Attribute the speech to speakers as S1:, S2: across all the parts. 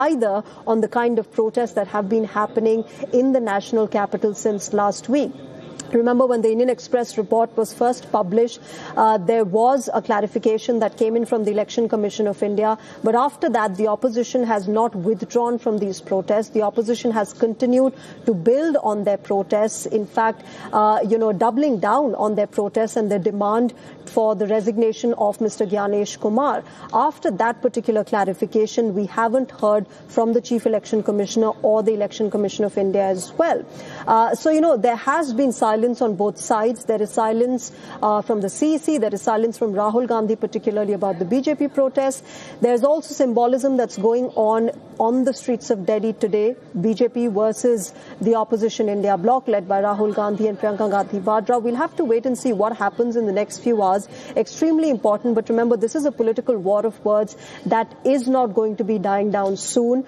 S1: either on the kind of protests that have been happening in the national capital since last week. Remember, when the Indian Express report was first published, there was a clarification that came in from the Election Commission of India. But after that, the opposition has not withdrawn from these protests. The opposition has continued to build on their protests. In fact, doubling down on their protests and their demand for the resignation of Mr. Gyanesh Kumar. After that particular clarification, we haven't heard from the Chief Election Commissioner or the Election Commission of India as well. There has been silence on both sides. There is silence from the CEC. There is silence from Rahul Gandhi, particularly about the BJP protests. There's also symbolism that's going on the streets of Delhi today. BJP versus the opposition India bloc led by Rahul Gandhi and Priyanka Gandhi Vadra. We'll have to wait and see what happens in the next few hours. Extremely important, but remember, this is a political war of words that is not going to be dying down soon.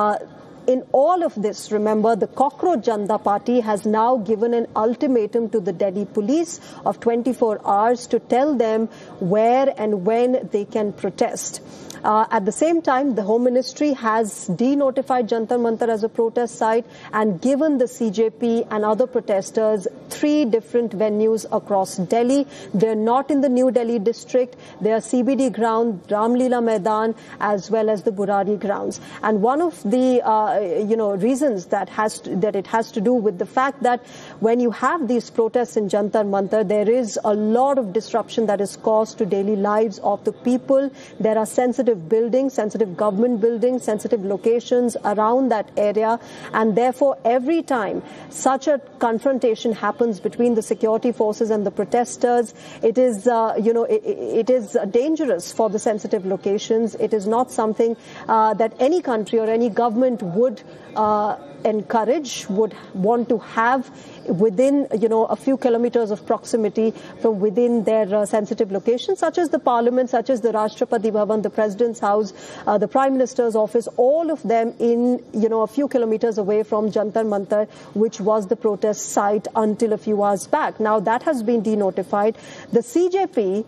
S1: In all of this, remember, the Cockroach Janata Party has now given an ultimatum to the Delhi police of 24 hours to tell them where and when they can protest. At the same time, the Home Ministry has denotified Jantar Mantar as a protest site and given the CJP and other protesters 3 different venues across Delhi. They're not in the New Delhi district. They are CBD ground, Ramlila Maidan, as well as the Burari grounds. And one of the reasons that it has to do with the fact that when you have these protests in Jantar Mantar, there is a lot of disruption that is caused to daily lives of the people. There are sensitive buildings, sensitive government buildings, sensitive locations around that area, and therefore every time such a confrontation happens between the security forces and the protesters, it is it is dangerous for the sensitive locations. It is not something that any country or any government would encourage, would want to have within, a few kilometers of proximity from within their sensitive locations, such as the parliament, such as the Rashtrapati Bhavan, the President's house, the Prime Minister's office, all of them in, a few kilometers away from Jantar Mantar, which was the protest site until a few hours back. Now that has been denotified. The CJP,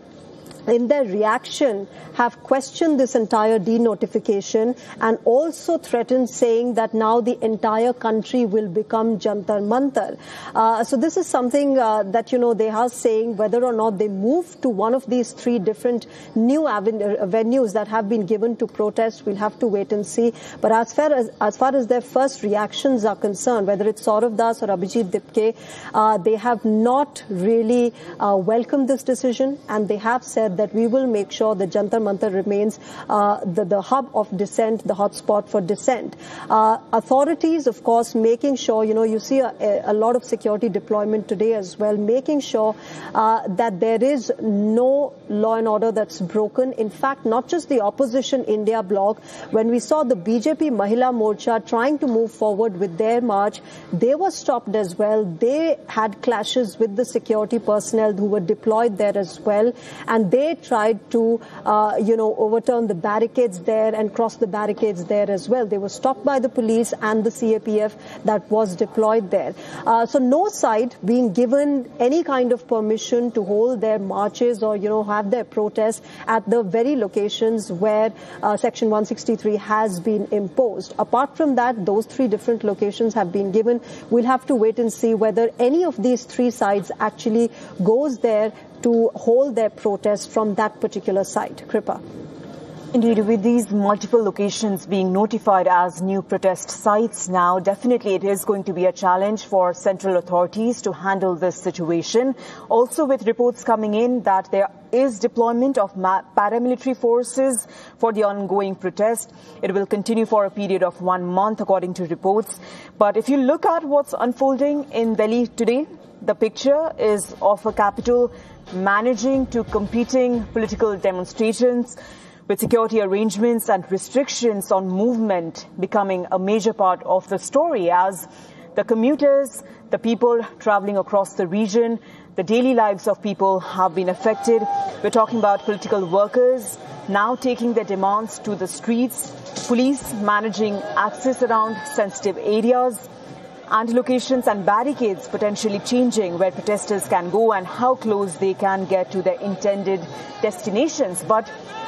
S1: in their reaction, have questioned this entire denotification and also threatened, saying that now the entire country will become Jantar Mantar. So this is something that, they are saying whether or not they move to one of these 3 different new venues that have been given to protest. We'll have to wait and see. But as far as their first reactions are concerned, whether it's Saurav Das or Abhijit Dipke, they have not really welcomed this decision, and they have said that we will make sure that Jantar Mantar remains the hub of dissent, the hotspot for dissent. Authorities, of course, making sure, you see a lot of security deployment today as well, making sure that there is no law and order that's broken. In fact, not just the opposition India bloc. When we saw the BJP Mahila Morcha trying to move forward with their march, they were stopped as well. They had clashes with the security personnel who were deployed there as well, and they tried to, overturn the barricades there and cross the barricades there as well. They were stopped by the police and the CAPF that was deployed there. So no side being given any kind of permission to hold their marches or, have their protests at the very locations where Section 163 has been imposed. Apart from that, those 3 different locations have been given. We'll have to wait and see whether any of these 3 sides actually goes there to hold their protest from that particular site. Kripa.
S2: Indeed, with these multiple locations being notified as new protest sites now, definitely it is going to be a challenge for central authorities to handle this situation. Also, with reports coming in that there is deployment of paramilitary forces for the ongoing protest. It will continue for a period of 1 month, according to reports. But if you look at what's unfolding in Delhi today, the picture is of a capital managing to competing political demonstrations, with security arrangements and restrictions on movement becoming a major part of the story, as the commuters, the people traveling across the region, the daily lives of people have been affected. We're talking about political workers now taking their demands to the streets, police managing access around sensitive areas, and locations and barricades potentially changing where protesters can go and how close they can get to their intended destinations. But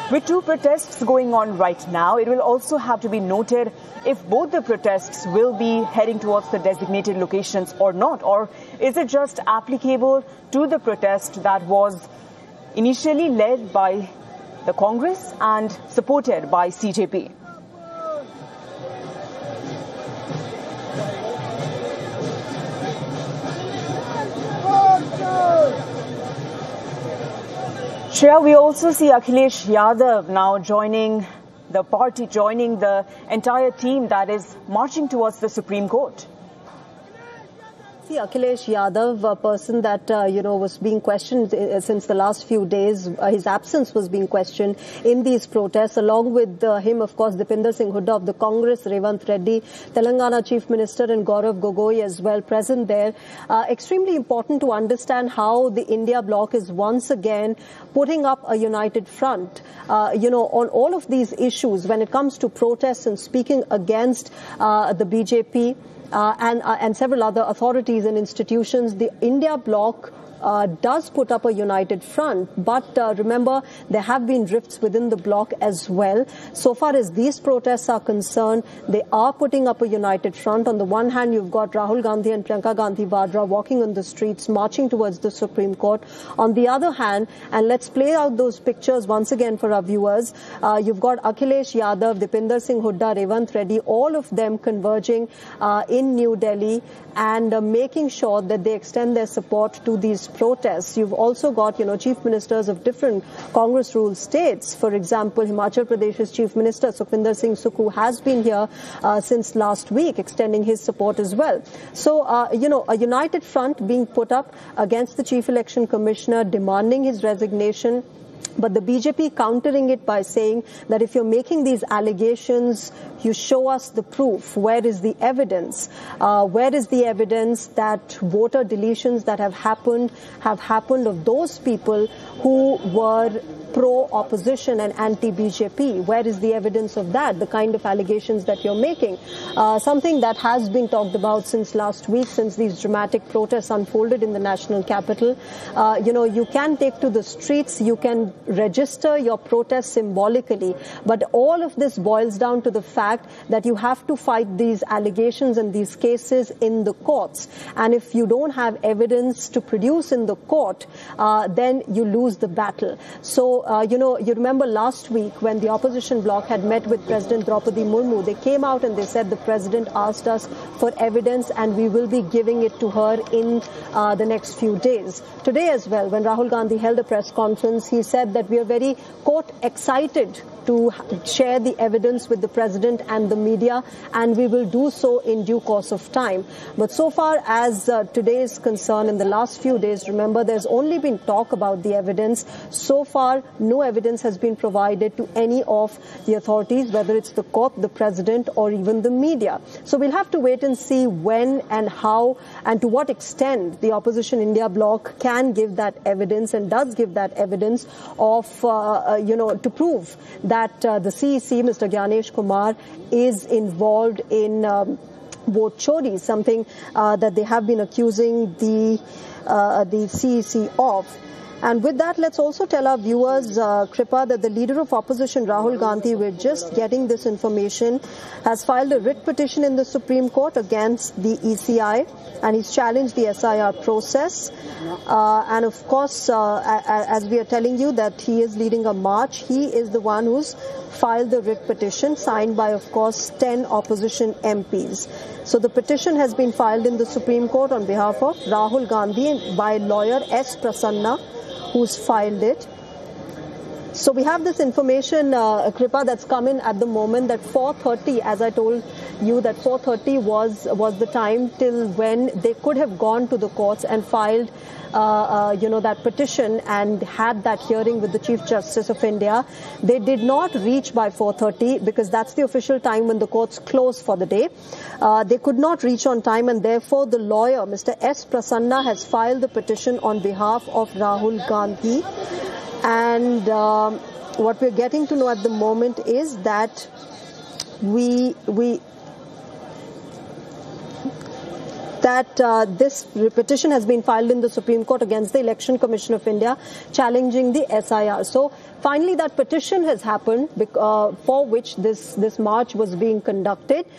S2: With two protests going on right now, it will also have to be noted if both the protests will be heading towards the designated locations or not, or is it just applicable to the protest that was initially led by the Congress and supported by CJP. Shreya, we also see Akhilesh Yadav now joining the party, joining the entire team that is marching towards the Supreme Court.
S1: See, Akhilesh Yadav, a person that, was being questioned since the last few days. His absence was being questioned in these protests. Along with him, of course, Dipinder Singh Hooda of the Congress, Revanth Reddy, Telangana Chief Minister, and Gaurav Gogoi as well present there. Extremely important to understand how the India bloc is once again putting up a united front, on all of these issues when it comes to protests and speaking against the BJP. And several other authorities and institutions. The India bloc does put up a united front, but remember, there have been rifts within the bloc as well. So far as these protests are concerned, they are putting up a united front. On the one hand, you've got Rahul Gandhi and Priyanka Gandhi Vadra walking on the streets, marching towards the Supreme Court. On the other hand, and let's play out those pictures once again for our viewers, you've got Akhilesh Yadav, Dipinder Singh Hooda, Revanth Reddy, all of them converging in New Delhi and making sure that they extend their support to these protests. You've also got, chief ministers of different Congress-ruled states. For example, Himachal Pradesh's Chief Minister, Sukhvinder Singh Sukhu, has been here since last week, extending his support as well. So, a united front being put up against the Chief Election Commissioner, demanding his resignation. But the BJP countering it by saying that if you're making these allegations, you show us the proof. Where is the evidence? Where is the evidence that voter deletions that have happened of those people who were pro-opposition and anti-BJP? Where is the evidence of that? The kind of allegations that you're making. Something that has been talked about since last week, since these dramatic protests unfolded in the national capital. You can take to the streets, you can register your protest symbolically, but all of this boils down to the fact that you have to fight these allegations and these cases in the courts. And if you don't have evidence to produce in the court, then you lose the battle. So, you remember last week when the opposition bloc had met with President Draupadi Murmu, they came out and they said the president asked us for evidence and we will be giving it to her in the next few days. Today as well, when Rahul Gandhi held a press conference, he said that we are very, quote, excited to share the evidence with the president and the media, and we will do so in due course of time. But so far as today is concerned, in the last few days, remember, there's only been talk about the evidence. So far, no evidence has been provided to any of the authorities, whether it's the court, the president, or even the media. So we'll have to wait and see when and how and to what extent the opposition India bloc can give that evidence and does give that evidence of, to prove that the CEC, Mr. Gyanesh Kumar, is involved in vote chori, something that they have been accusing the CEC of. And with that, let's also tell our viewers, Kripa, that the leader of opposition, Rahul Gandhi, we're just getting this information, has filed a writ petition in the Supreme Court against the ECI, and he's challenged the SIR process. And of course, as we are telling you that he is leading a march, he is the one who's filed the writ petition, signed by, of course, 10 opposition MPs. So the petition has been filed in the Supreme Court on behalf of Rahul Gandhi by lawyer S. Prasanna, who's filed it. So we have this information, Kripa, that's come in at the moment that 4:30, as I told you, that 4:30 was the time till when they could have gone to the courts and filed that petition and had that hearing with the Chief Justice of India. They did not reach by 4:30 because that's the official time when the courts close for the day. They could not reach on time, and therefore the lawyer, Mr. S. Prasanna, has filed the petition on behalf of Rahul Gandhi. And what we're getting to know at the moment is that that this petition has been filed in the Supreme Court against the Election Commission of India, challenging the SIR. So finally, that petition has happened, for which this march was being conducted.